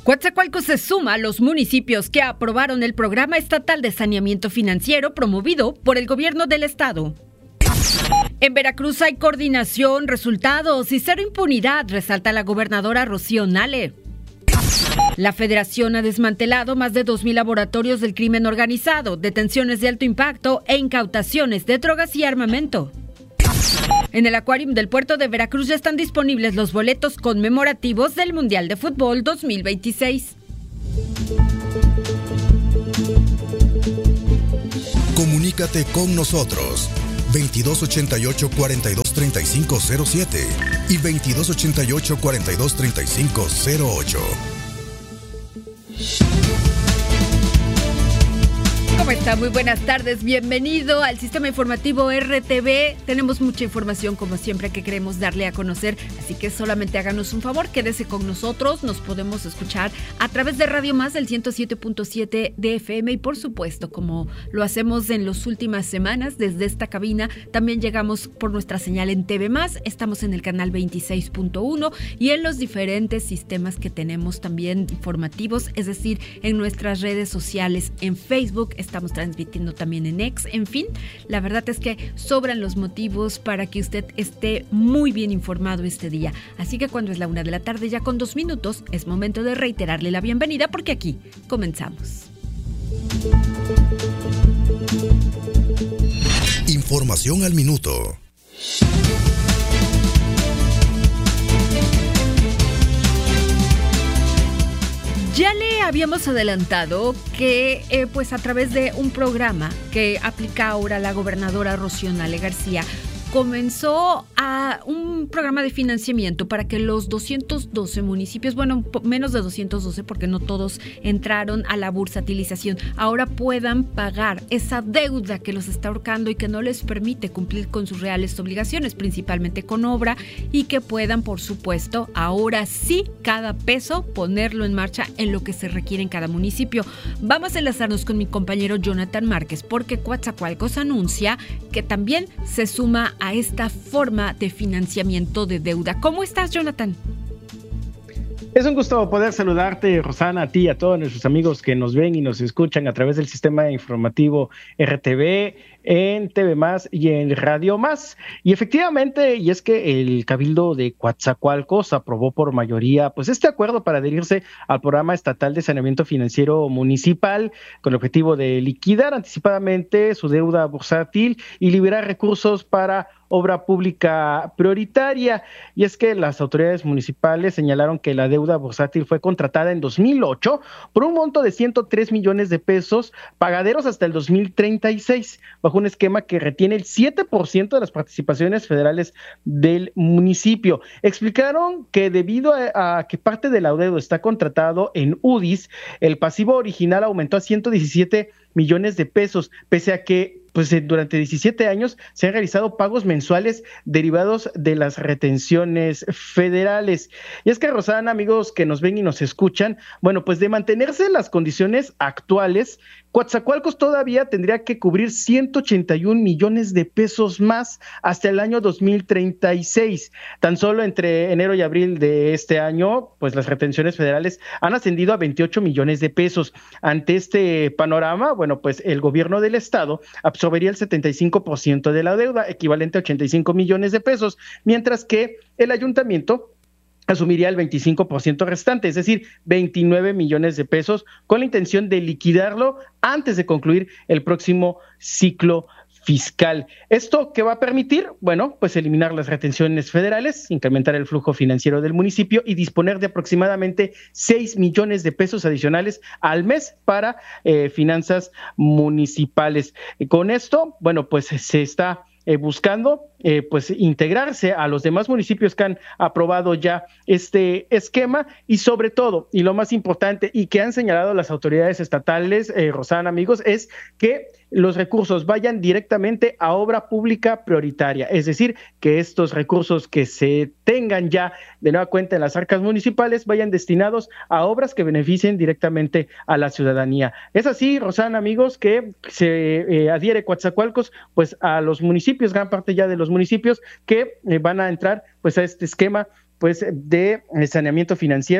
Coatzacoalcos se suma a los municipios que aprobaron el programa estatal de saneamiento financiero promovido por el gobierno del estado. En Veracruz hay coordinación, resultados y cero impunidad, resalta la gobernadora Rocío Nale. La Federación ha desmantelado más de 2,000 laboratorios del crimen organizado, detenciones de alto impacto e incautaciones de drogas y armamento. En el Acuarium del puerto de Veracruz ya están disponibles los boletos conmemorativos del Mundial de Fútbol 2026. Comunícate con nosotros 2288-423507 y 2288-423508. ¿Cómo está? Muy buenas tardes, bienvenido al Sistema Informativo RTV. Tenemos mucha información, como siempre, que queremos darle a conocer, así que solamente háganos un favor, quédese con nosotros. Nos podemos escuchar a través de Radio Más, del 107.7 de FM, y por supuesto, como lo hacemos en las últimas semanas, desde esta cabina, también llegamos por nuestra señal en TV Más, estamos en el canal 26.1 y en los diferentes sistemas que tenemos también informativos, es decir, en nuestras redes sociales, en Facebook, estamos transmitiendo también en X. En fin, la verdad es que sobran los motivos para que usted esté muy bien informado este día. Así que cuando es la 1 de la tarde, ya con 2 minutos, es momento de reiterarle la bienvenida porque aquí comenzamos. Información al minuto. Ya le habíamos adelantado que pues a través de un programa que aplica ahora la gobernadora Rocío Nale García, comenzó a un programa de financiamiento para que los 212 municipios, bueno, menos de 212 porque no todos entraron a la bursatilización, ahora puedan pagar esa deuda que los está ahorcando y que no les permite cumplir con sus reales obligaciones, principalmente con obra, y que puedan, por supuesto, ahora sí, cada peso ponerlo en marcha en lo que se requiere en cada municipio. Vamos a enlazarnos con mi compañero Jonathan Márquez, porque Coatzacoalcos anuncia que también se suma a esta forma de financiamiento de deuda. ¿Cómo estás, Jonathan? Es un gusto poder saludarte, Rosana, a ti y a todos nuestros amigos que nos ven y nos escuchan a través del sistema informativo RTV, en TV Más y en Radio Más. Y efectivamente, y es que el Cabildo de Coatzacoalcos aprobó por mayoría pues este acuerdo para adherirse al programa estatal de saneamiento financiero municipal con el objetivo de liquidar anticipadamente su deuda bursátil y liberar recursos para obra pública prioritaria. Y es que las autoridades municipales señalaron que la deuda bursátil fue contratada en 2008 por un monto de 103 millones de pesos pagaderos hasta el 2036, bajo un esquema que retiene el 7% de las participaciones federales del municipio. Explicaron que debido a que parte del adeudo está contratado en UDIs, el pasivo original aumentó a 117 millones de pesos, pese a que pues durante 17 años se han realizado pagos mensuales derivados de las retenciones federales. Y es que, Rosana, amigos que nos ven y nos escuchan, bueno, pues de mantenerse las condiciones actuales, Coatzacoalcos todavía tendría que cubrir 181 millones de pesos más hasta el año 2036. Tan solo entre enero y abril de este año, pues las retenciones federales han ascendido a 28 millones de pesos. Ante este panorama, bueno, pues el gobierno del estado absorbería el 75% de la deuda, equivalente a 85 millones de pesos, mientras que el ayuntamiento asumiría el 25% restante, es decir, 29 millones de pesos, con la intención de liquidarlo antes de concluir el próximo ciclo fiscal. ¿Esto qué va a permitir? Bueno, pues eliminar las retenciones federales, incrementar el flujo financiero del municipio y disponer de aproximadamente 6 millones de pesos adicionales al mes para finanzas municipales. Con esto, bueno, pues se está buscando pues integrarse a los demás municipios que han aprobado ya este esquema y sobre todo, y lo más importante y que han señalado las autoridades estatales, Rosana, amigos, es que los recursos vayan directamente a obra pública prioritaria, es decir, que estos recursos que se tengan ya de nueva cuenta en las arcas municipales vayan destinados a obras que beneficien directamente a la ciudadanía. Es así, Rosana, amigos, que se adhiere Coatzacoalcos pues a los municipios, gran parte ya de los municipios que van a entrar pues a este esquema pues de saneamiento financiero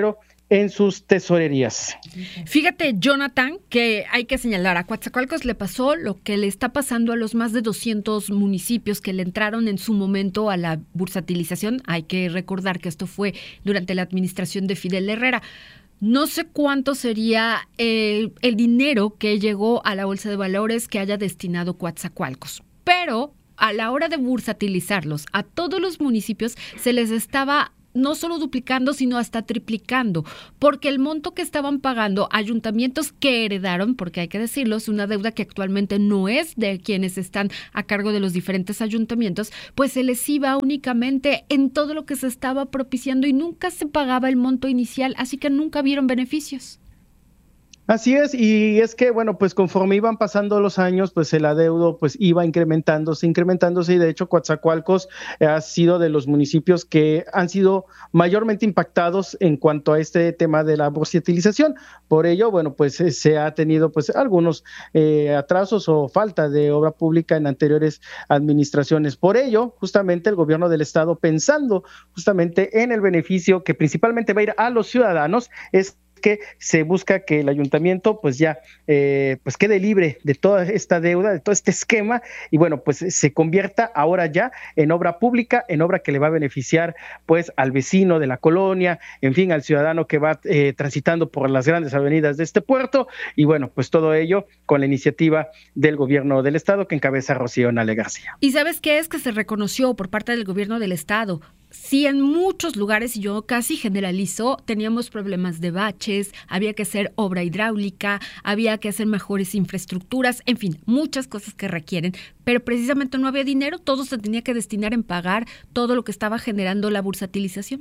en sus tesorerías. Fíjate, Jonathan, que hay que señalar, a Coatzacoalcos le pasó lo que le está pasando a los más de 200 municipios que le entraron en su momento a la bursatilización. Hay que recordar que esto fue durante la administración de Fidel Herrera. No sé cuánto sería el dinero que llegó a la Bolsa de Valores que haya destinado Coatzacoalcos, pero a la hora de bursatilizarlos a todos los municipios se les estaba no solo duplicando, sino hasta triplicando, porque el monto que estaban pagando ayuntamientos que heredaron, porque hay que decirlo, es una deuda que actualmente no es de quienes están a cargo de los diferentes ayuntamientos, pues se les iba únicamente en todo lo que se estaba propiciando y nunca se pagaba el monto inicial, así que nunca vieron beneficios. Así es, y es que, bueno, pues conforme iban pasando los años, pues el adeudo pues iba incrementándose, y de hecho Coatzacoalcos ha sido de los municipios que han sido mayormente impactados en cuanto a este tema de la bursatilización. Por ello, bueno, pues se ha tenido pues algunos atrasos o falta de obra pública en anteriores administraciones. Por ello, justamente el gobierno del estado, pensando justamente en el beneficio que principalmente va a ir a los ciudadanos, es que se busca que el ayuntamiento pues ya pues quede libre de toda esta deuda, de todo este esquema, y bueno, pues se convierta ahora ya en obra pública, en obra que le va a beneficiar pues al vecino de la colonia, en fin, al ciudadano que va transitando por las grandes avenidas de este puerto, y bueno, pues todo ello con la iniciativa del gobierno del estado que encabeza Rocío Nale García. ¿Y sabes qué es que se reconoció por parte del gobierno del estado? Sí, en muchos lugares, y yo casi generalizo, teníamos problemas de baches, había que hacer obra hidráulica, había que hacer mejores infraestructuras, en fin, muchas cosas que requieren, pero precisamente no había dinero, todo se tenía que destinar en pagar todo lo que estaba generando la bursatilización.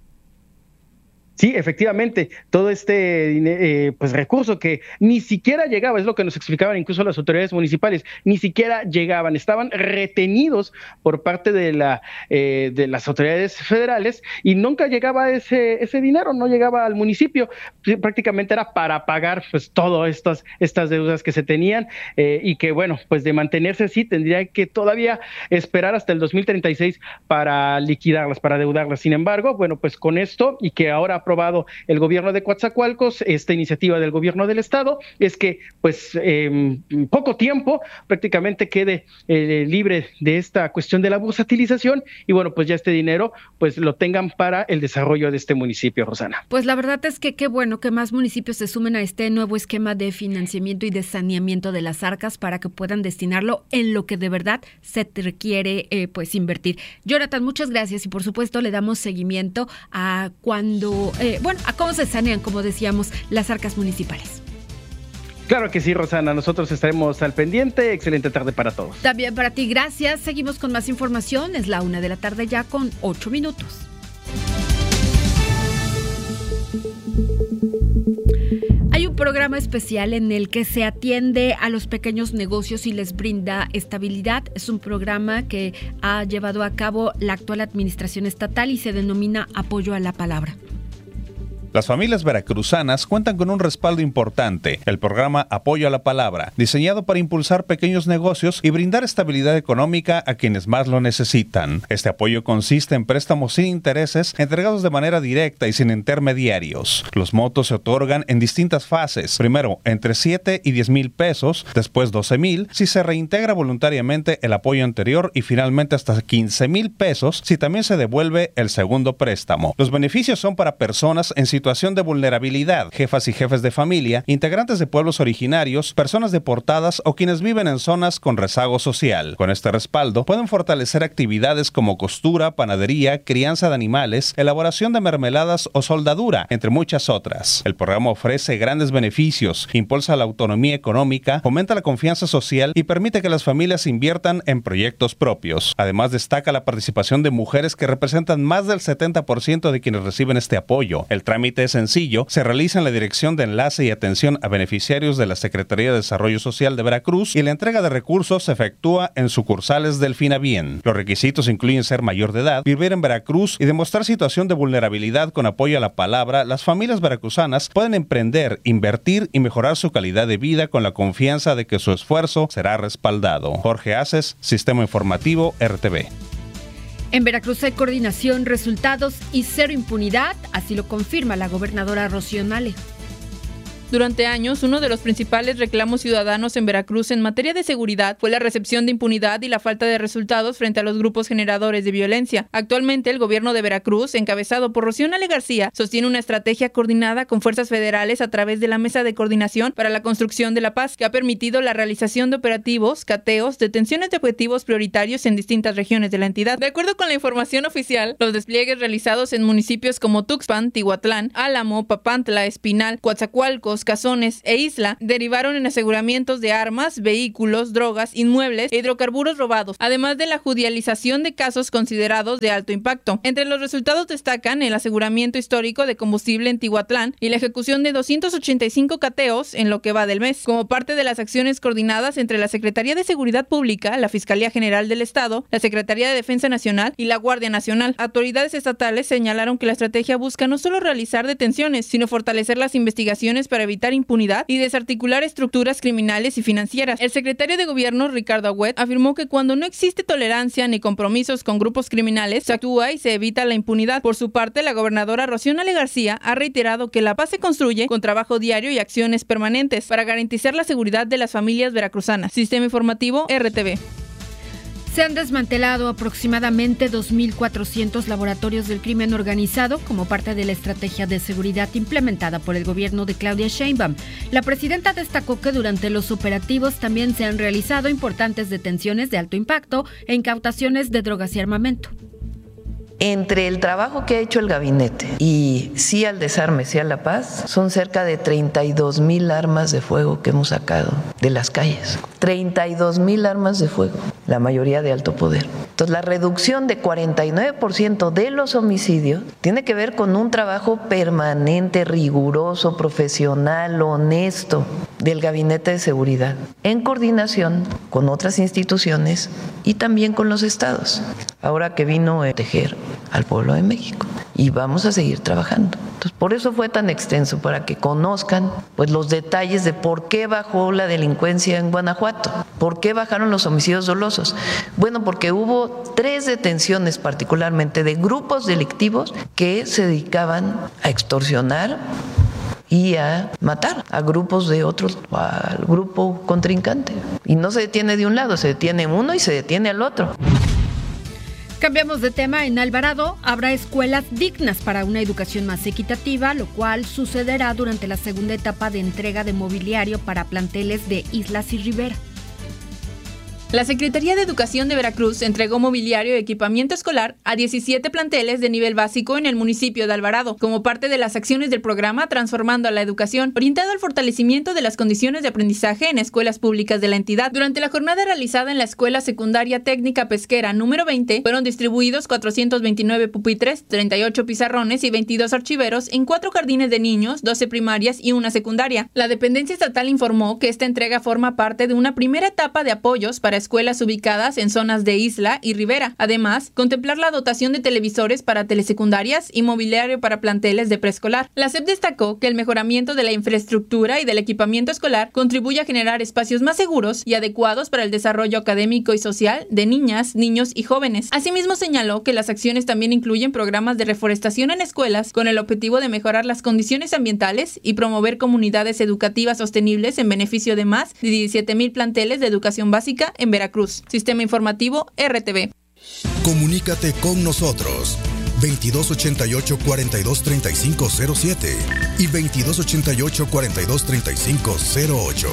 Sí, efectivamente, todo este pues recurso que ni siquiera llegaba, es lo que nos explicaban incluso las autoridades municipales, ni siquiera llegaban, estaban retenidos por parte de las autoridades federales y nunca llegaba ese dinero, no llegaba al municipio, prácticamente era para pagar pues todas estas deudas que se tenían y que bueno, pues de mantenerse así tendría que todavía esperar hasta el 2036 para liquidarlas, para adeudarlas. Sin embargo, bueno, pues con esto y que ahora aprobado el gobierno de Coatzacoalcos, esta iniciativa del gobierno del estado, es que pues poco tiempo prácticamente quede libre de esta cuestión de la bursatilización y bueno, pues ya este dinero pues lo tengan para el desarrollo de este municipio, Rosana. Pues la verdad es que qué bueno que más municipios se sumen a este nuevo esquema de financiamiento y de saneamiento de las arcas para que puedan destinarlo en lo que de verdad se requiere pues invertir. Jonathan, muchas gracias y por supuesto le damos seguimiento a cuando a cómo se sanean, como decíamos, las arcas municipales. Claro que sí, Rosana, nosotros estaremos al pendiente. Excelente tarde para todos. También para ti, gracias. Seguimos con más información. Es la 1:00 p.m. ya con 8 minutos. Hay un programa especial en el que se atiende a los pequeños negocios y les brinda estabilidad. Es un programa que ha llevado a cabo la actual administración estatal y se denomina Apoyo a la Palabra. Las familias veracruzanas cuentan con un respaldo importante, el programa Apoyo a la Palabra, diseñado para impulsar pequeños negocios y brindar estabilidad económica a quienes más lo necesitan. Este apoyo consiste en préstamos sin intereses, entregados de manera directa y sin intermediarios. Los montos se otorgan en distintas fases, primero entre 7 y 10 mil pesos, después 12 mil, si se reintegra voluntariamente el apoyo anterior y finalmente hasta 15 mil pesos si también se devuelve el segundo préstamo. Los beneficios son para personas en situación de vulnerabilidad, jefas y jefes de familia, integrantes de pueblos originarios, personas deportadas o quienes viven en zonas con rezago social. Con este respaldo, pueden fortalecer actividades como costura, panadería, crianza de animales, elaboración de mermeladas o soldadura, entre muchas otras. El programa ofrece grandes beneficios, impulsa la autonomía económica, fomenta la confianza social y permite que las familias inviertan en proyectos propios. Además, destaca la participación de mujeres que representan más del 70% de quienes reciben este apoyo. El trámite es sencillo, se realiza en la Dirección de Enlace y Atención a Beneficiarios de la Secretaría de Desarrollo Social de Veracruz y la entrega de recursos se efectúa en sucursales del Finabien. Los requisitos incluyen ser mayor de edad, vivir en Veracruz y demostrar situación de vulnerabilidad. Con apoyo a la palabra, las familias veracruzanas pueden emprender, invertir y mejorar su calidad de vida con la confianza de que su esfuerzo será respaldado. Jorge Aces, Sistema Informativo RTV. En Veracruz hay coordinación, resultados y cero impunidad, así lo confirma la gobernadora Rocío Nale. Durante años, uno de los principales reclamos ciudadanos en Veracruz en materia de seguridad fue la recepción de impunidad y la falta de resultados frente a los grupos generadores de violencia. Actualmente, el gobierno de Veracruz, encabezado por Rocío Nale García, sostiene una estrategia coordinada con fuerzas federales a través de la Mesa de Coordinación para la Construcción de la Paz, que ha permitido la realización de operativos, cateos, detenciones de objetivos prioritarios en distintas regiones de la entidad. De acuerdo con la información oficial, los despliegues realizados en municipios como Tuxpan, Tihuatlán, Álamo, Papantla, Espinal, Coatzacoalcos, Cazones e Isla derivaron en aseguramientos de armas, vehículos, drogas, inmuebles e hidrocarburos robados, además de la judicialización de casos considerados de alto impacto. Entre los resultados destacan el aseguramiento histórico de combustible en Tihuatlán y la ejecución de 285 cateos en lo que va del mes, como parte de las acciones coordinadas entre la Secretaría de Seguridad Pública, la Fiscalía General del Estado, la Secretaría de Defensa Nacional y la Guardia Nacional. Autoridades estatales señalaron que la estrategia busca no solo realizar detenciones, sino fortalecer las investigaciones para evitar impunidad y desarticular estructuras criminales y financieras. El secretario de Gobierno, Ricardo Agüed, afirmó que cuando no existe tolerancia ni compromisos con grupos criminales, se actúa y se evita la impunidad. Por su parte, la gobernadora Rocío Nale García ha reiterado que la paz se construye con trabajo diario y acciones permanentes para garantizar la seguridad de las familias veracruzanas. Sistema Informativo RTV. Se han desmantelado aproximadamente 2.400 laboratorios del crimen organizado como parte de la estrategia de seguridad implementada por el gobierno de Claudia Sheinbaum. La presidenta destacó que durante los operativos también se han realizado importantes detenciones de alto impacto e incautaciones de drogas y armamento. Entre el trabajo que ha hecho el gabinete y sí al desarme, sí a la paz, son cerca de 32,000 armas de fuego que hemos sacado de las calles. 32,000 armas de fuego, la mayoría de alto poder. Entonces, la reducción de 49% de los homicidios tiene que ver con un trabajo permanente, riguroso, profesional, honesto del Gabinete de Seguridad, en coordinación con otras instituciones y también con los estados. Ahora que vino a tejer al pueblo de México y vamos a seguir trabajando. Entonces, por eso fue tan extenso, para que conozcan pues los detalles de por qué bajó la delincuencia en Guanajuato, por qué bajaron los homicidios dolosos. Bueno, porque hubo 3 detenciones particularmente de grupos delictivos que se dedicaban a extorsionar y a matar a grupos de otros, al grupo contrincante. Y no se detiene de un lado, se detiene uno y se detiene al otro. Cambiamos de tema. En Alvarado habrá escuelas dignas para una educación más equitativa, lo cual sucederá durante la segunda etapa de entrega de mobiliario para planteles de Islas y Rivera. La Secretaría de Educación de Veracruz entregó mobiliario y equipamiento escolar a 17 planteles de nivel básico en el municipio de Alvarado, como parte de las acciones del programa Transformando a la Educación, orientado al fortalecimiento de las condiciones de aprendizaje en escuelas públicas de la entidad. Durante la jornada realizada en la Escuela Secundaria Técnica Pesquera número 20, fueron distribuidos 429 pupitres, 38 pizarrones y 22 archiveros en 4 jardines de niños, 12 primarias y una secundaria. La dependencia estatal informó que esta entrega forma parte de una primera etapa de apoyos para escuelas ubicadas en zonas de Isla y Rivera. Además, contemplar la dotación de televisores para telesecundarias y mobiliario para planteles de preescolar. La SEP destacó que el mejoramiento de la infraestructura y del equipamiento escolar contribuye a generar espacios más seguros y adecuados para el desarrollo académico y social de niñas, niños y jóvenes. Asimismo, señaló que las acciones también incluyen programas de reforestación en escuelas con el objetivo de mejorar las condiciones ambientales y promover comunidades educativas sostenibles en beneficio de más de 17,000 planteles de educación básica en Veracruz. Sistema Informativo RTV. Comunícate con nosotros 2288-423507 y 2288-423508.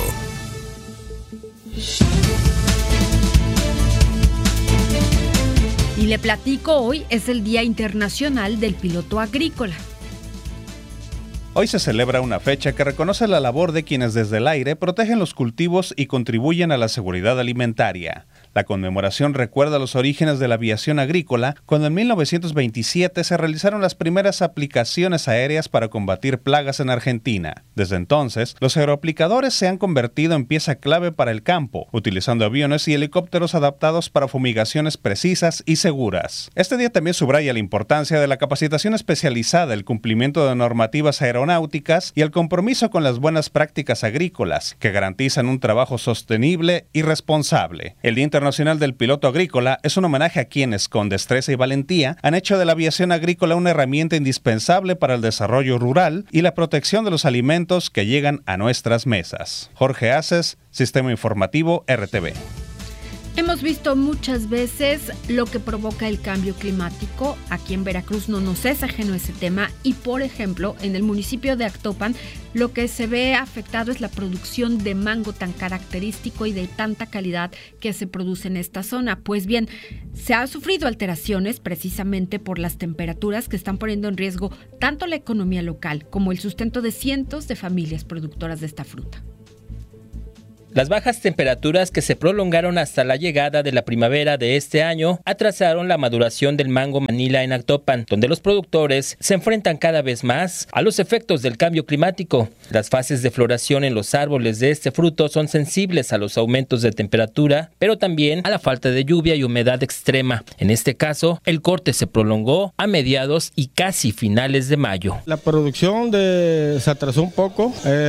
Y le platico, hoy es el Día Internacional del Piloto Agrícola. Hoy se celebra una fecha que reconoce la labor de quienes desde el aire protegen los cultivos y contribuyen a la seguridad alimentaria. La conmemoración recuerda los orígenes de la aviación agrícola, cuando en 1927 se realizaron las primeras aplicaciones aéreas para combatir plagas en Argentina. Desde entonces, los aeroaplicadores se han convertido en pieza clave para el campo, utilizando aviones y helicópteros adaptados para fumigaciones precisas y seguras. Este día también subraya la importancia de la capacitación especializada, el cumplimiento de normativas aeronáuticas y el compromiso con las buenas prácticas agrícolas, que garantizan un trabajo sostenible y responsable. El Día Internacional Internacional del Piloto Agrícola es un homenaje a quienes, con destreza y valentía, han hecho de la aviación agrícola una herramienta indispensable para el desarrollo rural y la protección de los alimentos que llegan a nuestras mesas. Jorge Aces, Sistema Informativo RTV. Hemos visto muchas veces lo que provoca el cambio climático. Aquí en Veracruz no nos es ajeno ese tema y, por ejemplo, en el municipio de Actopan, lo que se ve afectado es la producción de mango tan característico y de tanta calidad que se produce en esta zona. Pues bien, se han sufrido alteraciones precisamente por las temperaturas que están poniendo en riesgo tanto la economía local como el sustento de cientos de familias productoras de esta fruta. Las bajas temperaturas que se prolongaron hasta la llegada de la primavera de este año atrasaron la maduración del mango Manila en Actopan, donde los productores se enfrentan cada vez más a los efectos del cambio climático. Las fases de floración en los árboles de este fruto son sensibles a los aumentos de temperatura, pero también a la falta de lluvia y humedad extrema. En este caso, el corte se prolongó a mediados y casi finales de mayo. La producción se atrasó un poco,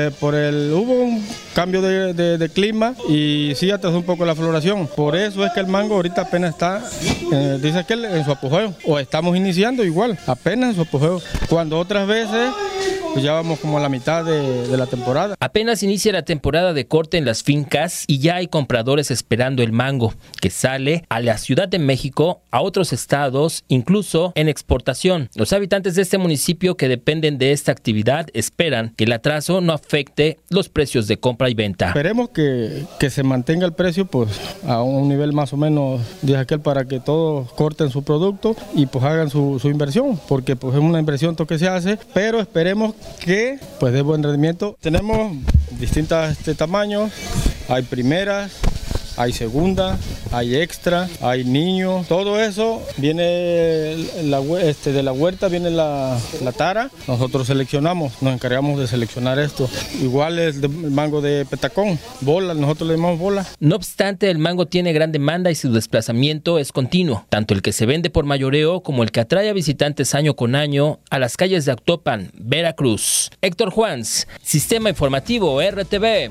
hubo un cambio de clima y sí atrasó un poco la floración. Por eso es que el mango ahorita apenas está, dice aquel, en su apogeo. O estamos iniciando igual, apenas en su apogeo. Cuando otras veces pues ya vamos como a la mitad de la temporada. Apenas inicia la temporada de corte en las fincas y ya hay compradores esperando el mango, que sale a la Ciudad de México, a otros estados, incluso en exportación. Los habitantes de este municipio que dependen de esta actividad esperan que el atraso no afecte los precios de compra y venta. Esperemos que se mantenga el precio pues a un nivel más o menos de aquel para que todos corten su producto y pues hagan su inversión, porque pues es una inversión que se hace, pero esperemos que pues dé buen rendimiento. Tenemos distintos tamaños, hay primeras, hay segunda, hay extra, hay niños, todo eso viene de la huerta, viene la tara, nosotros seleccionamos, nos encargamos de seleccionar esto. Igual es el mango de petacón, bola, nosotros le llamamos bola. No obstante, el mango tiene gran demanda y su desplazamiento es continuo, tanto el que se vende por mayoreo como el que atrae a visitantes año con año a las calles de Actopan, Veracruz. Héctor Juans, Sistema Informativo RTV.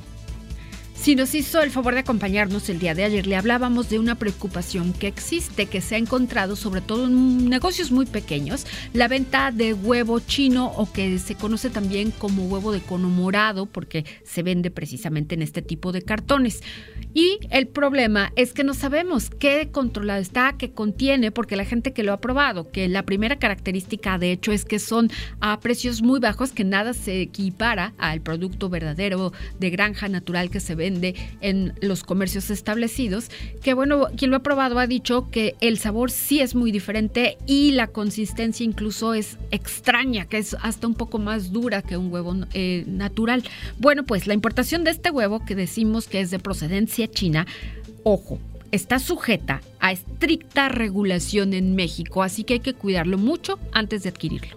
Si nos hizo el favor de acompañarnos el día de ayer, le hablábamos de una preocupación que existe, que se ha encontrado sobre todo en negocios muy pequeños, la venta de huevo chino o que se conoce también como huevo de cono morado porque se vende precisamente en este tipo de cartones. Y el problema es que no sabemos qué controlado está, qué contiene, porque la gente que lo ha probado, que la primera característica de hecho es que son a precios muy bajos, que nada se equipara al producto verdadero de granja natural que se vende en los comercios establecidos, que bueno, quien lo ha probado ha dicho que el sabor sí es muy diferente y la consistencia incluso es extraña, que es hasta un poco más dura que un huevo natural. Bueno, pues la importación de este huevo, que decimos que es de procedencia china, ojo, está sujeta a estricta regulación en México, así que hay que cuidarlo mucho antes de adquirirlo.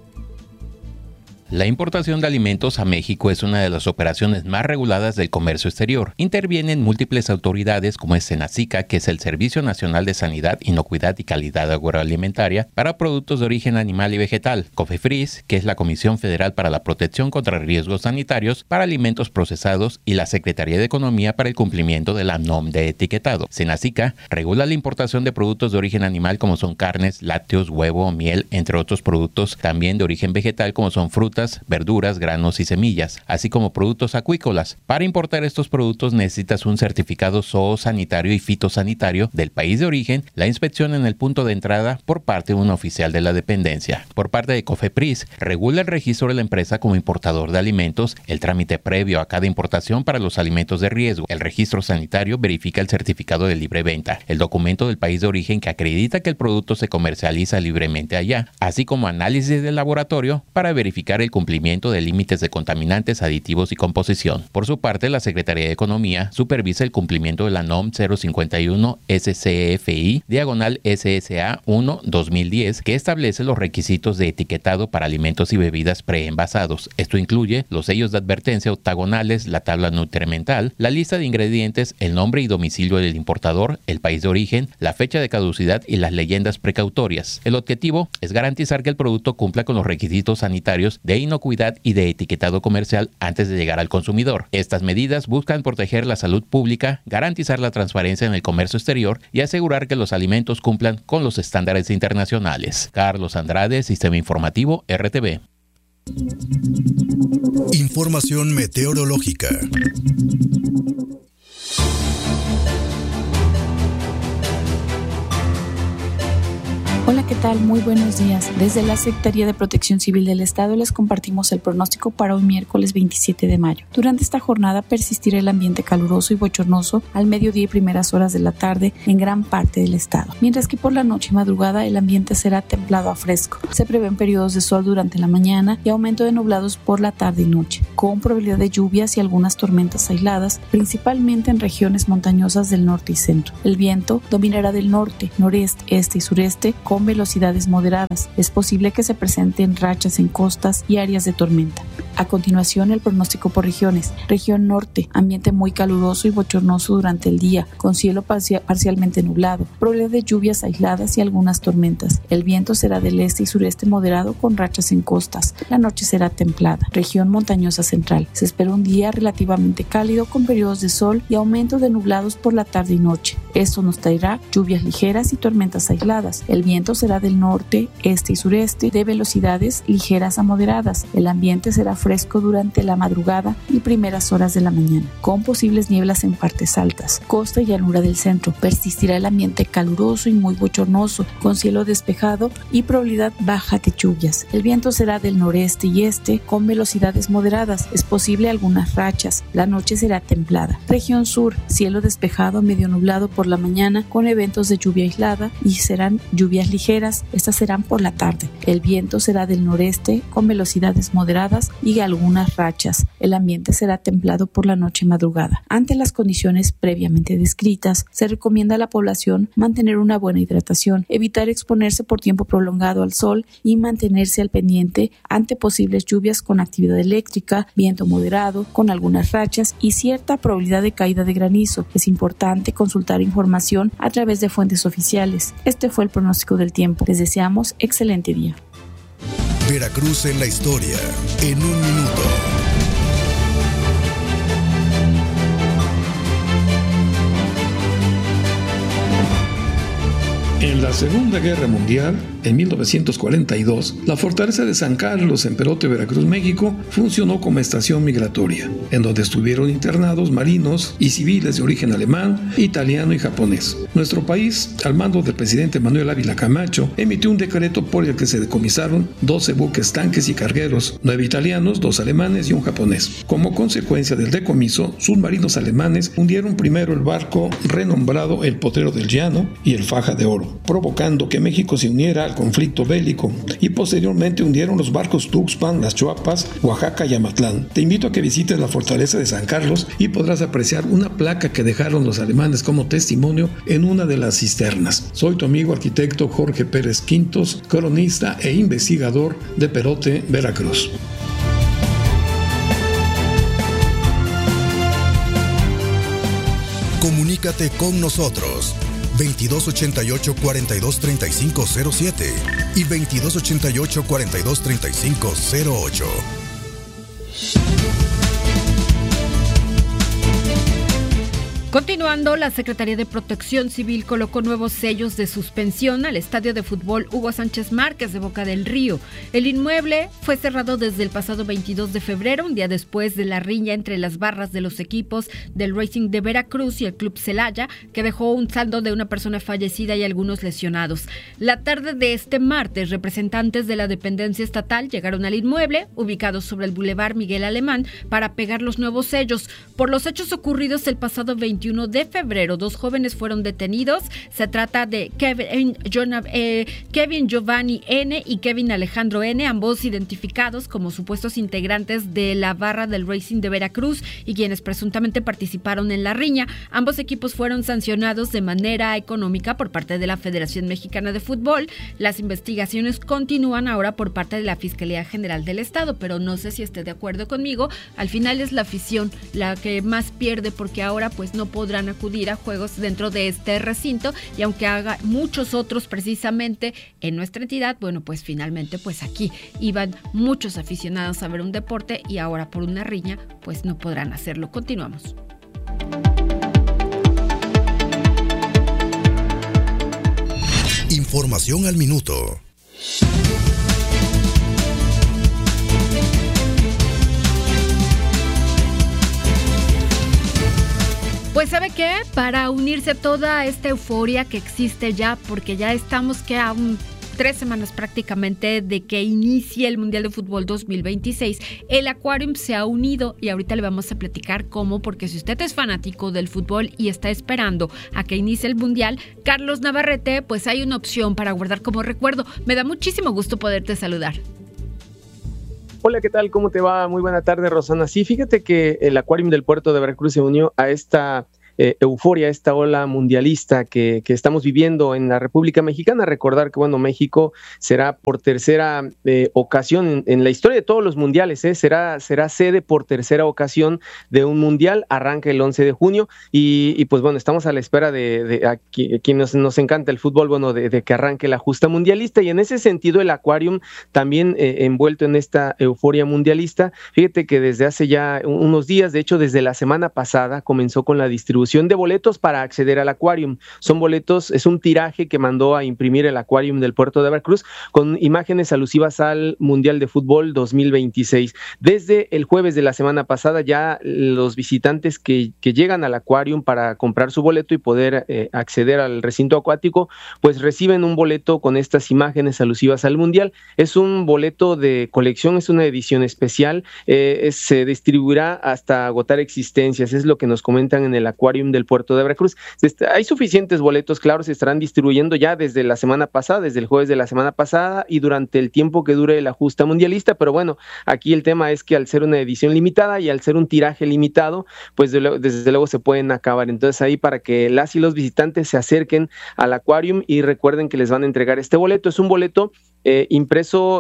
La importación de alimentos a México es una de las operaciones más reguladas del comercio exterior. Intervienen múltiples autoridades como es Senacica, que es el Servicio Nacional de Sanidad, Inocuidad y Calidad Agroalimentaria para productos de origen animal y vegetal, COFEPRIS, que es la Comisión Federal para la Protección contra Riesgos Sanitarios para Alimentos Procesados, y la Secretaría de Economía para el cumplimiento de la NOM de etiquetado. Senacica regula la importación de productos de origen animal como son carnes, lácteos, huevo, miel, entre otros productos, también de origen vegetal como son frutas, verduras, granos y semillas, así como productos acuícolas. Para importar estos productos necesitas un certificado zoosanitario y fitosanitario del país de origen, la inspección en el punto de entrada por parte de un oficial de la dependencia. Por parte de COFEPRIS, regula el registro de la empresa como importador de alimentos, el trámite previo a cada importación para los alimentos de riesgo. El registro sanitario verifica el certificado de libre venta, el documento del país de origen que acredita que el producto se comercializa libremente allá, así como análisis de laboratorio para verificar el cumplimiento de límites de contaminantes, aditivos y composición. Por su parte, la Secretaría de Economía supervisa el cumplimiento de la NOM 051 SCFI/SSA 1/2010, que establece los requisitos de etiquetado para alimentos y bebidas preenvasados. Esto incluye los sellos de advertencia octagonales, la tabla nutrimental, la lista de ingredientes, el nombre y domicilio del importador, el país de origen, la fecha de caducidad y las leyendas precautorias. El objetivo es garantizar que el producto cumpla con los requisitos sanitarios de de inocuidad y de etiquetado comercial antes de llegar al consumidor. Estas medidas buscan proteger la salud pública, garantizar la transparencia en el comercio exterior y asegurar que los alimentos cumplan con los estándares internacionales. Carlos Andrade, Sistema Informativo RTV. Información meteorológica. Hola, ¿qué tal? Muy buenos días. Desde la Secretaría de Protección Civil del Estado les compartimos el pronóstico para hoy miércoles 27 de mayo. Durante esta jornada persistirá el ambiente caluroso y bochornoso al mediodía y primeras horas de la tarde en gran parte del estado, mientras que por la noche y madrugada el ambiente será templado a fresco. Se prevén periodos de sol durante la mañana y aumento de nublados por la tarde y noche, con probabilidad de lluvias y algunas tormentas aisladas, principalmente en regiones montañosas del norte y centro. El viento dominará del norte, noreste, este y sureste con velocidades moderadas. Es posible que se presenten rachas en costas y áreas de tormenta. A continuación, el pronóstico por regiones. Región norte, ambiente muy caluroso y bochornoso durante el día, con cielo parcialmente nublado, probabilidad de lluvias aisladas y algunas tormentas. El viento será del este y sureste moderado con rachas en costas. La noche será templada. Región montañosa central. Se espera un día relativamente cálido con periodos de sol y aumento de nublados por la tarde y noche. Esto nos traerá lluvias ligeras y tormentas aisladas. El viento será del norte, este y sureste de velocidades ligeras a moderadas. El ambiente será fresco durante la madrugada y primeras horas de la mañana, con posibles nieblas en partes altas. Costa y llanura del centro. Persistirá el ambiente caluroso y muy bochornoso, con cielo despejado y probabilidad baja de lluvias. El viento será del noreste y este con velocidades moderadas. Es posible algunas rachas. La noche será templada. Región sur, cielo despejado, medio nublado por la mañana, con eventos de lluvia aislada y serán lluvias ligeras. Estas serán por la tarde. El viento será del noreste con velocidades moderadas y algunas rachas. El ambiente será templado por la noche y madrugada. Ante las condiciones previamente descritas, se recomienda a la población mantener una buena hidratación, evitar exponerse por tiempo prolongado al sol y mantenerse al pendiente ante posibles lluvias con actividad eléctrica, viento moderado, con algunas rachas y cierta probabilidad de caída de granizo. Es importante consultar información a través de fuentes oficiales. Este fue el pronóstico del tiempo. Les deseamos excelente día. Veracruz en la historia, en un minuto. En la Segunda Guerra Mundial, en 1942, la fortaleza de San Carlos en Perote, Veracruz, México, funcionó como estación migratoria, en donde estuvieron internados marinos y civiles de origen alemán, italiano y japonés. Nuestro país, al mando del presidente Manuel Ávila Camacho, emitió un decreto por el que se decomisaron 12 buques tanques y cargueros, 9 italianos, 2 alemanes y un japonés. Como consecuencia del decomiso, submarinos alemanes hundieron primero el barco renombrado el Potrero del Llano y el Faja de Oro, provocando que México se uniera al conflicto bélico, y posteriormente hundieron los barcos Tuxpan, Las Chuapas, Oaxaca y Amatlán. Te invito a que visites la fortaleza de San Carlos y podrás apreciar una placa que dejaron los alemanes como testimonio en una de las cisternas. Soy tu amigo arquitecto Jorge Pérez Quintos, cronista e investigador de Perote, Veracruz. Comunícate con nosotros 2288-423507 y 2288-423508. Continuando, la Secretaría de Protección Civil colocó nuevos sellos de suspensión al estadio de fútbol Hugo Sánchez Márquez de Boca del Río. El inmueble fue cerrado desde el pasado 22 de febrero, un día después de la riña entre las barras de los equipos del Racing de Veracruz y el Club Celaya, que dejó un saldo de una persona fallecida y algunos lesionados. La tarde de este martes, representantes de la dependencia estatal llegaron al inmueble, ubicado sobre el Boulevard Miguel Alemán, para pegar los nuevos sellos. Por los hechos ocurridos el pasado 21 de febrero, 2 jóvenes fueron detenidos. Se trata de Kevin Giovanni N. y Kevin Alejandro N., ambos identificados como supuestos integrantes de la barra del Racing de Veracruz y quienes presuntamente participaron en la riña. Ambos equipos fueron sancionados de manera económica por parte de la Federación Mexicana de Fútbol. Las investigaciones continúan ahora por parte de la Fiscalía General del Estado, pero no sé si esté de acuerdo conmigo. Al final es la afición la que más pierde, porque ahora pues no podrán acudir a juegos dentro de este recinto, y aunque haga muchos otros precisamente en nuestra entidad, bueno, pues finalmente pues aquí iban muchos aficionados a ver un deporte y ahora por una riña pues no podrán hacerlo. Continuamos. Información al minuto. Pues ¿sabe qué? Para unirse a toda esta euforia que existe ya, porque ya estamos que a 3 semanas prácticamente de que inicie el Mundial de Fútbol 2026, el Aquarium se ha unido y ahorita le vamos a platicar cómo, porque si usted es fanático del fútbol y está esperando a que inicie el Mundial, Carlos Navarrete, pues hay una opción para guardar como recuerdo. Me da muchísimo gusto poderte saludar. Hola, ¿qué tal? ¿Cómo te va? Muy buena tarde, Rosana. Sí, fíjate que el Aquarium del puerto de Veracruz se unió a esta euforia, esta ola mundialista que estamos viviendo en la República Mexicana. Recordar que, bueno, México será por tercera ocasión en la historia de todos los mundiales, será sede por tercera ocasión de un mundial. Arranca el 11 de junio y pues bueno, estamos a la espera de quienes nos encanta el fútbol, bueno, de que arranque la justa mundialista, y en ese sentido el Aquarium también envuelto en esta euforia mundialista. Fíjate que desde hace ya unos días, de hecho desde la semana pasada, comenzó con la distribución de boletos para acceder al Aquarium. Son boletos, es un tiraje que mandó a imprimir el Aquarium del puerto de Veracruz con imágenes alusivas al Mundial de Fútbol 2026. Desde el jueves de la semana pasada ya los visitantes que llegan al Aquarium para comprar su boleto y poder acceder al recinto acuático, pues reciben un boleto con estas imágenes alusivas al Mundial. Es un boleto de colección, es una edición especial, se distribuirá hasta agotar existencias, es lo que nos comentan en el Aquarium del puerto de Veracruz. Hay suficientes boletos, claro, se estarán distribuyendo ya desde la semana pasada, desde el jueves de la semana pasada y durante el tiempo que dure la justa mundialista, pero bueno, aquí el tema es que al ser una edición limitada y al ser un tiraje limitado, pues desde luego se pueden acabar. Entonces ahí, para que las y los visitantes se acerquen al Aquarium y recuerden que les van a entregar este boleto. Es un boleto impreso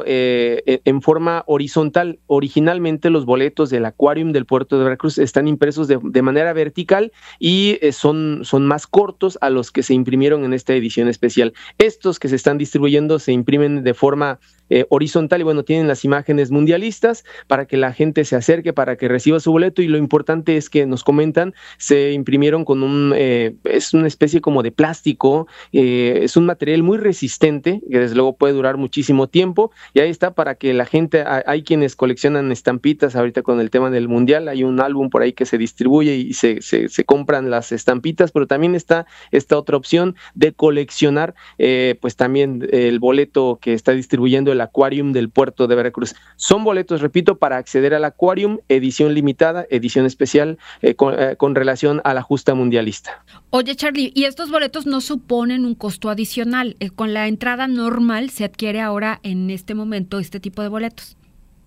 en forma horizontal. Originalmente los boletos del Aquarium del puerto de Veracruz están impresos de manera vertical y son más cortos a los que se imprimieron en esta edición especial. Estos que se están distribuyendo se imprimen de forma horizontal y bueno, tienen las imágenes mundialistas para que la gente se acerque, para que reciba su boleto, y lo importante es que nos comentan, se imprimieron con es una especie como de plástico, es un material muy resistente que desde luego puede durar muchísimo tiempo, y ahí está para que la gente, hay quienes coleccionan estampitas ahorita con el tema del mundial, hay un álbum por ahí que se distribuye y se compran las estampitas, pero también está esta otra opción de coleccionar pues también el boleto que está distribuyendo el Aquarium del puerto de Veracruz. Son boletos, repito, para acceder al Aquarium, edición limitada, edición especial, con relación a la justa mundialista. Oye, Charlie, ¿y estos boletos no suponen un costo adicional? Con la entrada normal se adquiere ahora en este momento este tipo de boletos.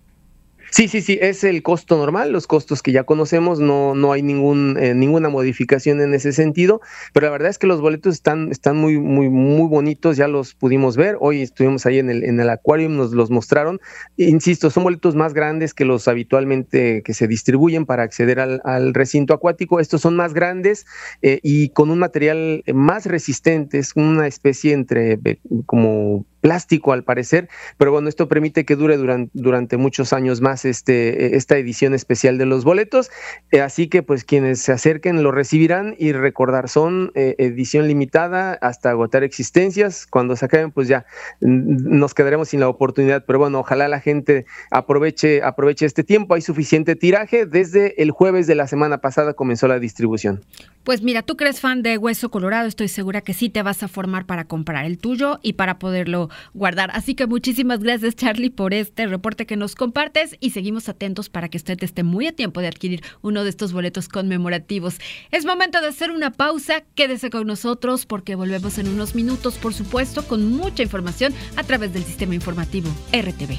Sí, es el costo normal, los costos que ya conocemos, no hay ninguna modificación en ese sentido, pero la verdad es que los boletos están muy, muy, muy bonitos, ya los pudimos ver, hoy estuvimos ahí en el Aquarium, nos los mostraron, insisto, son boletos más grandes que los habitualmente que se distribuyen para acceder al recinto acuático. Estos son más grandes y con un material más resistente, es una especie entre como plástico al parecer, pero bueno, esto permite que dure durante muchos años más esta edición especial de los boletos, así que pues quienes se acerquen lo recibirán, y recordar, son edición limitada hasta agotar existencias. Cuando se acaben pues ya nos quedaremos sin la oportunidad, pero bueno, ojalá la gente aproveche este tiempo. Hay suficiente tiraje, desde el jueves de la semana pasada comenzó la distribución. Pues mira, tú que eres fan de Hueso Colorado, estoy segura que sí te vas a formar para comprar el tuyo y para poderlo guardar. Así que muchísimas gracias, Charlie, por este reporte que nos compartes, y seguimos atentos para que usted esté muy a tiempo de adquirir uno de estos boletos conmemorativos. Es momento de hacer una pausa. Quédese con nosotros porque volvemos en unos minutos, por supuesto, con mucha información a través del sistema informativo RTV.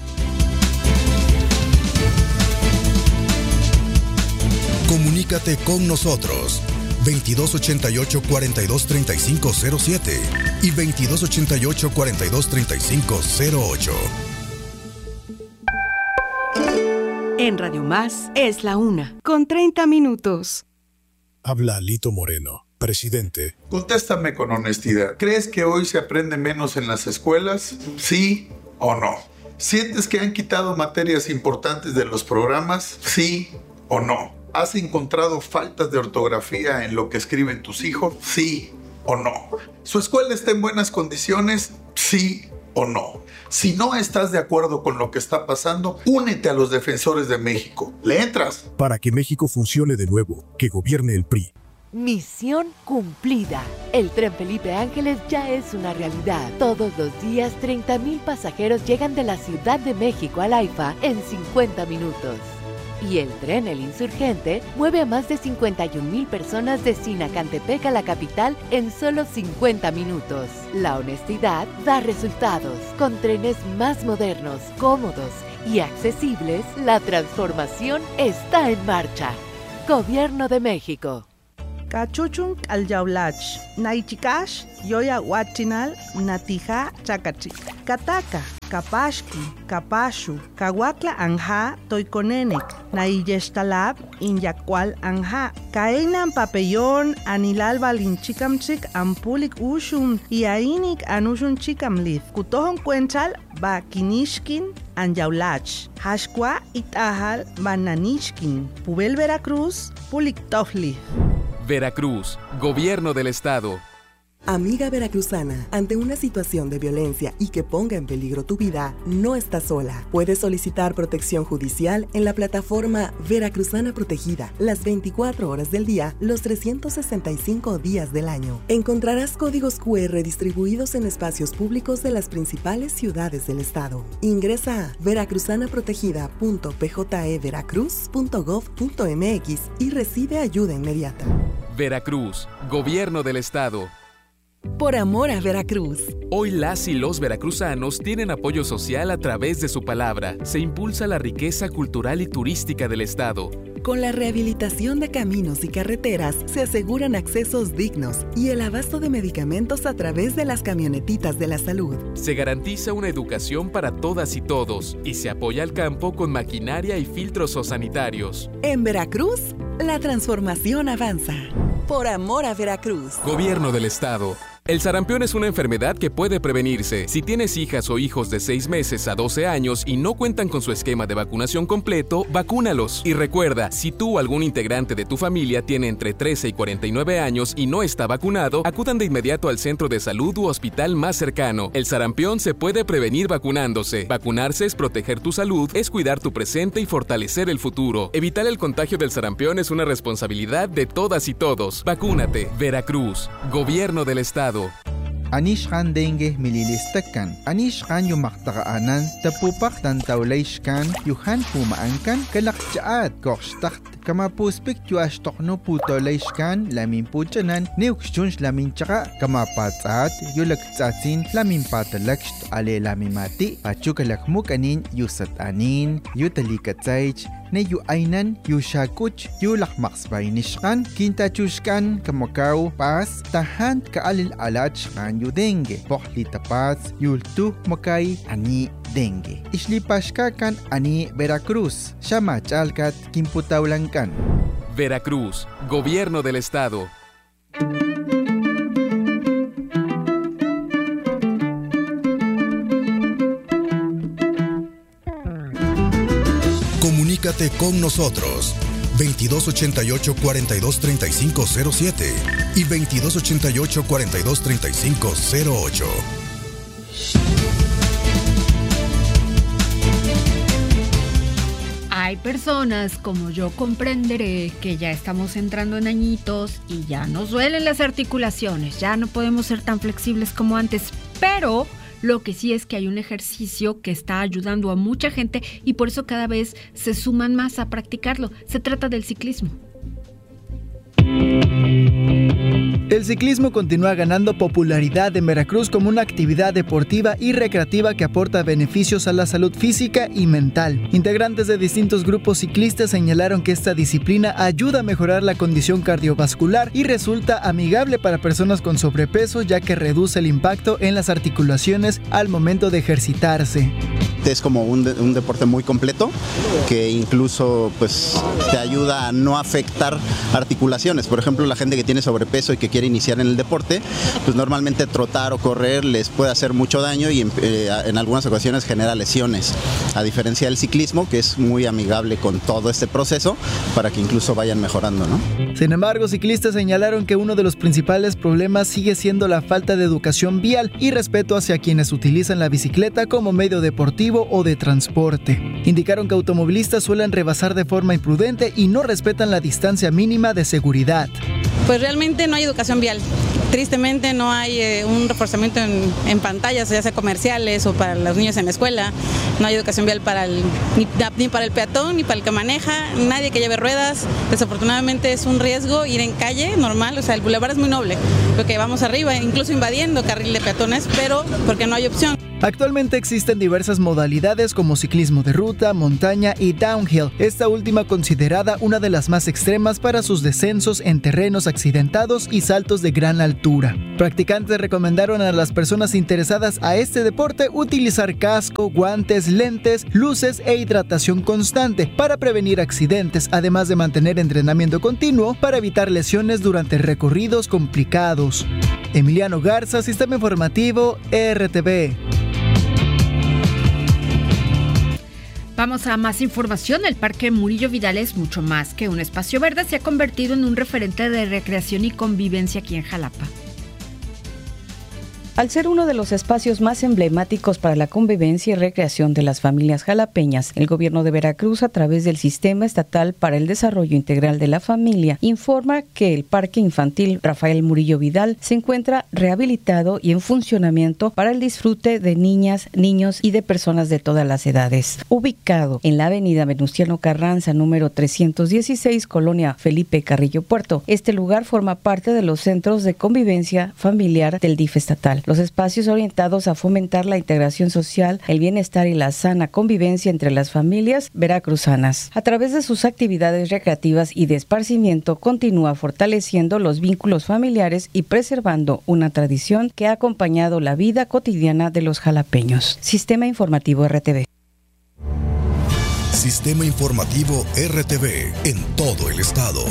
Comunícate con nosotros 2288-423507 y 2288-423508. En Radio Más es la 1:30 minutos. Habla Alito Moreno, presidente. Contéstame con honestidad. ¿Crees que hoy se aprende menos en las escuelas? ¿Sí o no? ¿Sientes que han quitado materias importantes de los programas? ¿Sí o no? ¿Has encontrado faltas de ortografía en lo que escriben tus hijos? ¿Sí o no? ¿Su escuela está en buenas condiciones? ¿Sí o no? Si no estás de acuerdo con lo que está pasando, únete a los defensores de México. ¿Le entras? Para que México funcione de nuevo, que gobierne el PRI. Misión cumplida. El tren Felipe Ángeles ya es una realidad. Todos los días 30,000 pasajeros llegan de la Ciudad de México al AIFA en 50 minutos. Y el tren El Insurgente mueve a más de 51,000 personas de Sinacantepec a la capital en solo 50 minutos. La honestidad da resultados. Con trenes más modernos, cómodos y accesibles, la transformación está en marcha. Gobierno de México. Cachuchun alyaulach, naichikash, yoya huachinal, natija chakachik. Kataka, kapashki, kapashu, kawakla anja, toikonenek, naiyestalab, inyakwal anja. Kainan papellón, anilal balinchikamchik, ampulik ushun, iainik anushun chikamlith. Kutohon cuenchal, bakinishkin, anyaulach. Hashkwa itahal, bananishkin. Pubel Veracruz, puliktofli. Veracruz, Gobierno del Estado. Amiga veracruzana, ante una situación de violencia y que ponga en peligro tu vida, no estás sola. Puedes solicitar protección judicial en la plataforma Veracruzana Protegida, las 24 horas del día, los 365 días del año. Encontrarás códigos QR distribuidos en espacios públicos de las principales ciudades del estado. Ingresa a veracruzanaprotegida.pjeveracruz.gov.mx y recibe ayuda inmediata. Veracruz, Gobierno del Estado. Por amor a Veracruz. Hoy las y los veracruzanos tienen apoyo social a través de su palabra. Se impulsa la riqueza cultural y turística del estado. Con la rehabilitación de caminos y carreteras, se aseguran accesos dignos y el abasto de medicamentos a través de las camionetitas de la salud. Se garantiza una educación para todas y todos y se apoya al campo con maquinaria y filtros sanitarios. En Veracruz, la transformación avanza. Por amor a Veracruz. Gobierno del Estado. El sarampión es una enfermedad que puede prevenirse. Si tienes hijas o hijos de 6 meses a 12 años y no cuentan con su esquema de vacunación completo, vacúnalos. Y recuerda, si tú o algún integrante de tu familia tiene entre 13 y 49 años y no está vacunado, acudan de inmediato al centro de salud u hospital más cercano. El sarampión se puede prevenir vacunándose. Vacunarse es proteger tu salud, es cuidar tu presente y fortalecer el futuro. Evitar el contagio del sarampión es una responsabilidad de todas y todos. Vacúnate. Veracruz, Gobierno del Estado. Anishkan dengue mililistakan. Anishkan yumaktaanan tapupak tantawlayshkan yuhan pumaankan kalakchaat kokshtakt kamapuspik yuashtokno putolayshkan lamin puchanan neukshunsh lamin chaka kamapatsat yulaktsatsin lamin patalakst ale lamimati pachukalakmuk anin yusat anin yutalikatsaych ne yu ainan yu shakuch yu lakmaksbainishkan kintachushkan kamakaw pas tahan kaalil alach kan yu dengue pohli tapats yultu makay ani dengue islipashka kan ani Veracruz shamachalkat kimputawlankan. Veracruz, Gobierno del Estado. Comunícate con nosotros 2288-423507 y 2288-423508. Hay personas como yo comprenderé que ya estamos entrando en añitos y ya nos duelen las articulaciones, ya no podemos ser tan flexibles como antes, pero lo que sí es que hay un ejercicio que está ayudando a mucha gente y por eso cada vez se suman más a practicarlo. Se trata del ciclismo. El ciclismo continúa ganando popularidad en Veracruz como una actividad deportiva y recreativa que aporta beneficios a la salud física y mental. Integrantes de distintos grupos ciclistas señalaron que esta disciplina ayuda a mejorar la condición cardiovascular y resulta amigable para personas con sobrepeso, ya que reduce el impacto en las articulaciones al momento de ejercitarse. Es como un deporte muy completo que incluso pues te ayuda a no afectar articulaciones. Por ejemplo, la gente que tiene sobrepeso y que quiere iniciar en el deporte, pues normalmente trotar o correr les puede hacer mucho daño y en algunas ocasiones genera lesiones. A diferencia del ciclismo, que es muy amigable con todo este proceso para que incluso vayan mejorando, ¿no? Sin embargo, ciclistas señalaron que uno de los principales problemas sigue siendo la falta de educación vial y respeto hacia quienes utilizan la bicicleta como medio deportivo o de transporte. Indicaron que automovilistas suelen rebasar de forma imprudente y no respetan la distancia mínima de seguridad. Pues realmente no hay educación vial. Tristemente no hay un reforzamiento en pantallas, ya sea comerciales o para los niños en la escuela. No hay educación vial ni para el peatón, ni para el que maneja, nadie que lleve ruedas. Desafortunadamente es un riesgo ir en calle normal, o sea, el bulevar es muy noble, porque vamos arriba, incluso invadiendo carril de peatones, pero porque no hay opción. Actualmente existen diversas modalidades como ciclismo de ruta, montaña y downhill, esta última considerada una de las más extremas para sus descensos en terrenos accidentados y saltos de gran altura. Practicantes recomendaron a las personas interesadas a este deporte utilizar casco, guantes, lentes, luces e hidratación constante para prevenir accidentes, además de mantener entrenamiento continuo para evitar lesiones durante recorridos complicados. Emiliano Garza, Sistema Informativo RTV. Vamos a más información. El Parque Murillo Vidal es mucho más que un espacio verde, se ha convertido en un referente de recreación y convivencia aquí en Jalapa. Al ser uno de los espacios más emblemáticos para la convivencia y recreación de las familias jalapeñas, el gobierno de Veracruz, a través del Sistema Estatal para el Desarrollo Integral de la Familia, informa que el Parque Infantil Rafael Murillo Vidal se encuentra rehabilitado y en funcionamiento para el disfrute de niñas, niños y de personas de todas las edades. Ubicado en la avenida Venustiano Carranza, número 316, Colonia Felipe Carrillo Puerto, este lugar forma parte de los centros de convivencia familiar del DIF estatal. Los espacios orientados a fomentar la integración social, el bienestar y la sana convivencia entre las familias veracruzanas. A través de sus actividades recreativas y de esparcimiento, continúa fortaleciendo los vínculos familiares y preservando una tradición que ha acompañado la vida cotidiana de los jalapeños. Sistema Informativo RTV. Sistema Informativo RTV en todo el estado.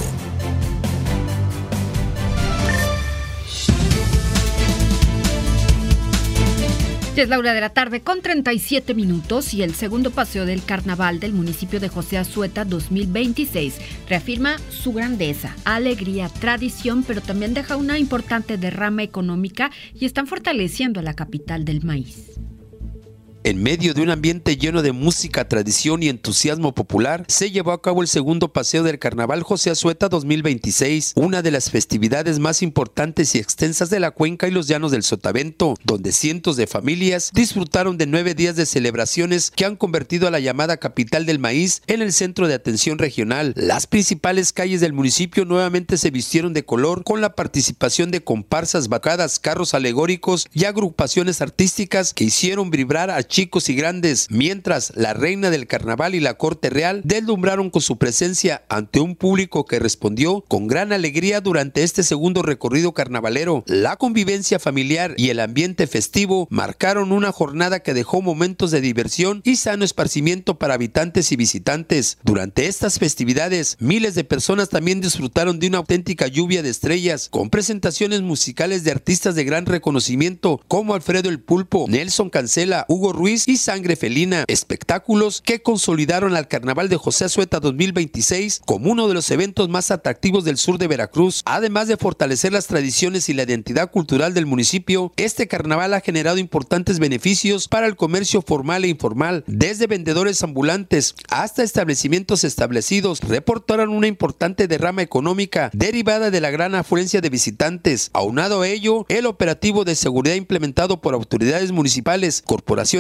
Es la 1:00 con 37 minutos y el segundo paseo del carnaval del municipio de José Azueta 2026 reafirma su grandeza, alegría, tradición, pero también deja una importante derrama económica y están fortaleciendo a la capital del maíz. En medio de un ambiente lleno de música, tradición y entusiasmo popular, se llevó a cabo el segundo paseo del Carnaval José Azueta 2026, una de las festividades más importantes y extensas de la cuenca y los llanos del Sotavento, donde cientos de familias disfrutaron de 9 días de celebraciones que han convertido a la llamada capital del maíz en el centro de atención regional. Las principales calles del municipio nuevamente se vistieron de color con la participación de comparsas, vacadas, carros alegóricos y agrupaciones artísticas que hicieron vibrar a chicos y grandes, mientras la reina del carnaval y la corte real deslumbraron con su presencia ante un público que respondió con gran alegría durante este segundo recorrido carnavalero. La convivencia familiar y el ambiente festivo marcaron una jornada que dejó momentos de diversión y sano esparcimiento para habitantes y visitantes. Durante estas festividades, miles de personas también disfrutaron de una auténtica lluvia de estrellas, con presentaciones musicales de artistas de gran reconocimiento como Alfredo el Pulpo, Nelson Cancela, Hugo Ruiz y Sangre Felina, espectáculos que consolidaron al Carnaval de José Azueta 2026 como uno de los eventos más atractivos del sur de Veracruz. Además de fortalecer las tradiciones y la identidad cultural del municipio, este carnaval ha generado importantes beneficios para el comercio formal e informal, desde vendedores ambulantes hasta establecimientos establecidos, reportaron una importante derrama económica derivada de la gran afluencia de visitantes. Aunado a ello, el operativo de seguridad implementado por autoridades municipales, corporaciones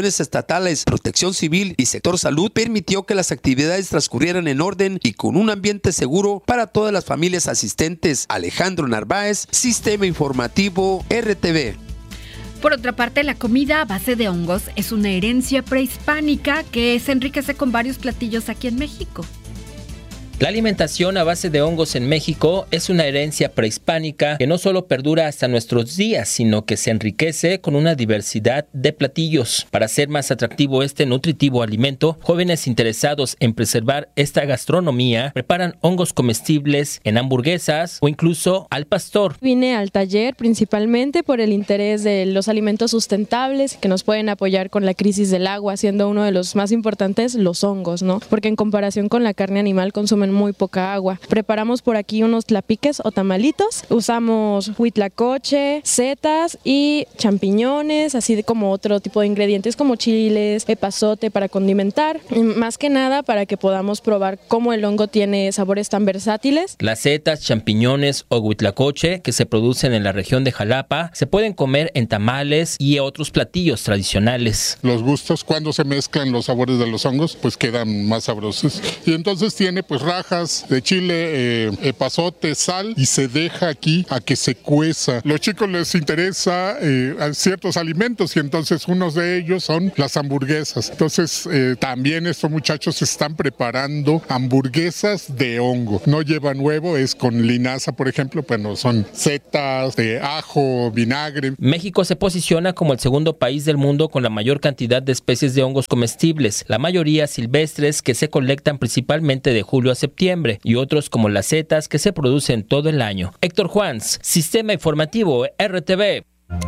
instituciones estatales, Protección Civil y sector salud permitió que las actividades transcurrieran en orden y con un ambiente seguro para todas las familias asistentes. Alejandro Narváez, Sistema Informativo RTV. Por otra parte, la comida a base de hongos es una herencia prehispánica que se enriquece con varios platillos aquí en México. La alimentación a base de hongos en México es una herencia prehispánica que no solo perdura hasta nuestros días, sino que se enriquece con una diversidad de platillos. Para hacer más atractivo este nutritivo alimento, jóvenes interesados en preservar esta gastronomía preparan hongos comestibles en hamburguesas o incluso al pastor. Vine al taller principalmente por el interés de los alimentos sustentables que nos pueden apoyar con la crisis del agua, siendo uno de los más importantes los hongos, ¿no? Porque en comparación con la carne animal consumen muy poca agua. Preparamos por aquí unos tlapiques o tamalitos. Usamos huitlacoche, setas y champiñones, así como otro tipo de ingredientes como chiles, epazote para condimentar. Más que nada para que podamos probar cómo el hongo tiene sabores tan versátiles. Las setas, champiñones o huitlacoche que se producen en la región de Jalapa se pueden comer en tamales y otros platillos tradicionales. Los gustos, cuando se mezclan los sabores de los hongos, pues quedan más sabrosos. Y entonces tiene pues rajas de chile, epazote, sal, y se deja aquí a que se cueza. Los chicos les interesa ciertos alimentos y entonces unos de ellos son las hamburguesas. Entonces también estos muchachos están preparando hamburguesas de hongo. No llevan huevo, es con linaza, por ejemplo, pero son setas, ajo, vinagre. México se posiciona como el segundo país del mundo con la mayor cantidad de especies de hongos comestibles, la mayoría silvestres que se colectan principalmente de julio a septiembre y otros como las setas que se producen todo el año. Héctor Juans, Sistema Informativo RTV.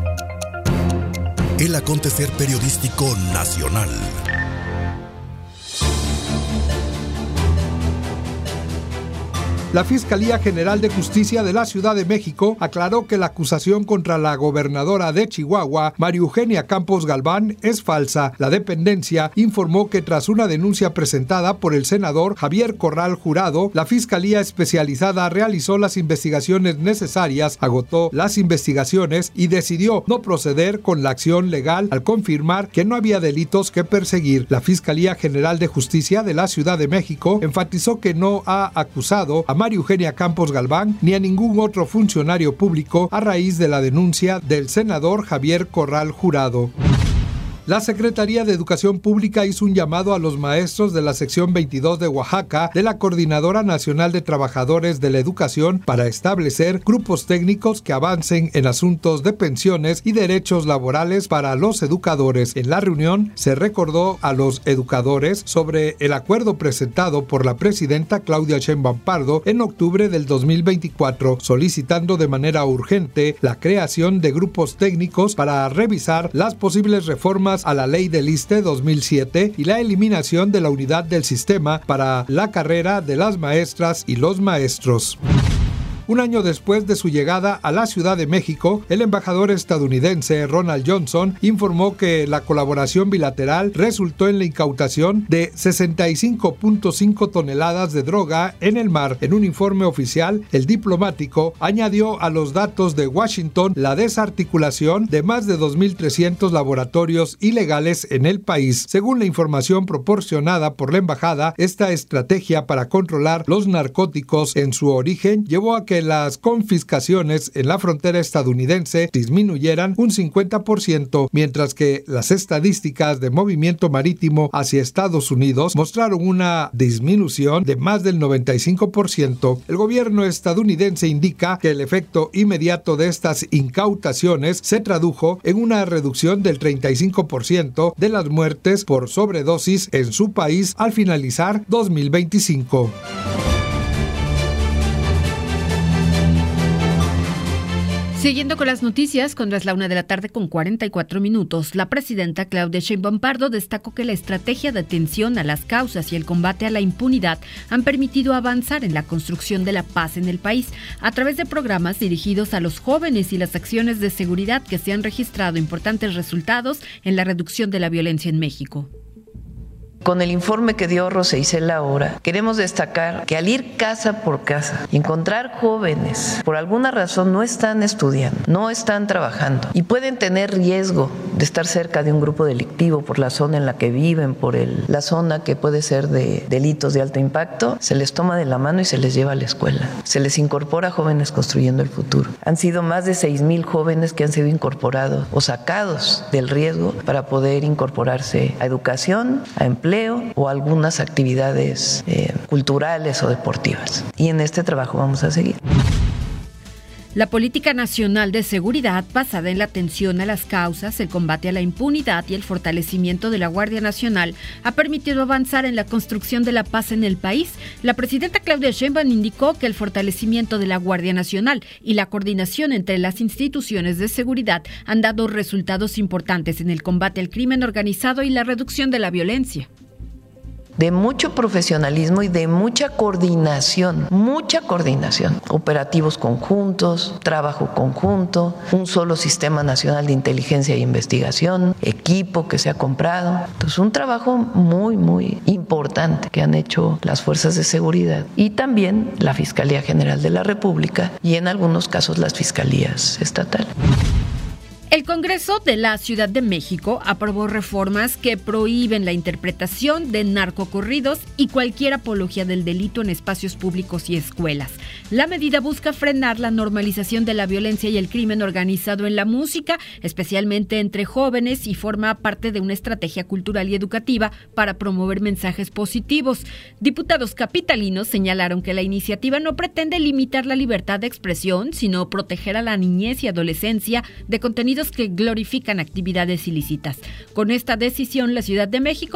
El acontecer periodístico nacional. La Fiscalía General de Justicia de la Ciudad de México aclaró que la acusación contra la gobernadora de Chihuahua, María Eugenia Campos Galván, es falsa. La dependencia informó que tras una denuncia presentada por el senador Javier Corral Jurado, la Fiscalía Especializada realizó las investigaciones necesarias, agotó las investigaciones y decidió no proceder con la acción legal al confirmar que no había delitos que perseguir. La Fiscalía General de Justicia de la Ciudad de México enfatizó que no ha acusado a María Eugenia Campos Galván ni a ningún otro funcionario público a raíz de la denuncia del senador Javier Corral Jurado. La Secretaría de Educación Pública hizo un llamado a los maestros de la sección 22 de Oaxaca de la Coordinadora Nacional de Trabajadores de la Educación para establecer grupos técnicos que avancen en asuntos de pensiones y derechos laborales para los educadores. En la reunión se recordó a los educadores sobre el acuerdo presentado por la presidenta Claudia Sheinbaum Pardo en octubre del 2024, solicitando de manera urgente la creación de grupos técnicos para revisar las posibles reformas a la Ley del ISSSTE 2007 y la eliminación de la unidad del sistema para la carrera de las maestras y los maestros. Un año después de su llegada a la Ciudad de México, el embajador estadounidense Ronald Johnson informó que la colaboración bilateral resultó en la incautación de 65.5 toneladas de droga en el mar. En un informe oficial, el diplomático añadió a los datos de Washington la desarticulación de más de 2.300 laboratorios ilegales en el país. Según la información proporcionada por la embajada, esta estrategia para controlar los narcóticos en su origen llevó a que las confiscaciones en la frontera estadounidense disminuyeran un 50%, mientras que las estadísticas de movimiento marítimo hacia Estados Unidos mostraron una disminución de más del 95%. El gobierno estadounidense indica que el efecto inmediato de estas incautaciones se tradujo en una reducción del 35% de las muertes por sobredosis en su país al finalizar 2025. Siguiendo con las noticias, cuando es la 1:44 p.m, la presidenta Claudia Sheinbaum Pardo destacó que la estrategia de atención a las causas y el combate a la impunidad han permitido avanzar en la construcción de la paz en el país a través de programas dirigidos a los jóvenes y las acciones de seguridad que se han registrado importantes resultados en la reducción de la violencia en México. Con el informe que dio Rosa Isela ahora, queremos destacar que al ir casa por casa y encontrar jóvenes, por alguna razón no están estudiando, no están trabajando y pueden tener riesgo de estar cerca de un grupo delictivo por la zona en la que viven, por la zona que puede ser de delitos de alto impacto, se les toma de la mano y se les lleva a la escuela. Se les incorpora Jóvenes Construyendo el Futuro. Han sido más de 6,000 jóvenes que han sido incorporados o sacados del riesgo para poder incorporarse a educación, a empleo o algunas actividades culturales o deportivas. Y en este trabajo vamos a seguir. La política nacional de seguridad, basada en la atención a las causas, el combate a la impunidad y el fortalecimiento de la Guardia Nacional, ha permitido avanzar en la construcción de la paz en el país. La presidenta Claudia Sheinbaum indicó que el fortalecimiento de la Guardia Nacional y la coordinación entre las instituciones de seguridad han dado resultados importantes en el combate al crimen organizado y la reducción de la violencia. De mucho profesionalismo y de mucha coordinación, operativos conjuntos, trabajo conjunto, un solo sistema nacional de inteligencia e investigación, equipo que se ha comprado. Entonces, un trabajo muy, muy importante que han hecho las fuerzas de seguridad y también la Fiscalía General de la República y en algunos casos las fiscalías estatales. El Congreso de la Ciudad de México aprobó reformas que prohíben la interpretación de narcocorridos y cualquier apología del delito en espacios públicos y escuelas. La medida busca frenar la normalización de la violencia y el crimen organizado en la música, especialmente entre jóvenes, y forma parte de una estrategia cultural y educativa para promover mensajes positivos. Diputados capitalinos señalaron que la iniciativa no pretende limitar la libertad de expresión, sino proteger a la niñez y adolescencia de contenidos que glorifican actividades ilícitas. Con esta decisión, la Ciudad de México